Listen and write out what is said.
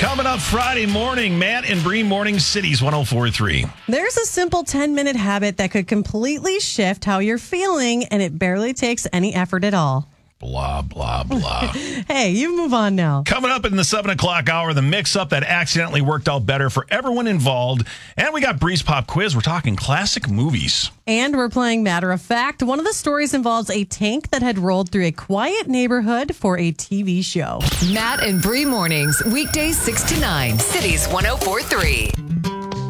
Coming up Friday morning, Matt and Bree Morning Cities 104.3. There's a simple 10-minute habit that could completely shift how you're feeling, and it barely takes any effort at all. Blah, blah, blah. Hey, you move on now. Coming up in the 7 o'clock hour, the mix-up that accidentally worked out better for everyone involved. And we got Bree's Pop Quiz. We're talking classic movies. And we're playing Matter of Fact. One of the stories involves a tank that had rolled through a quiet neighborhood for a TV show. Matt and Bree mornings, weekdays 6 to 9, Cities 104.3.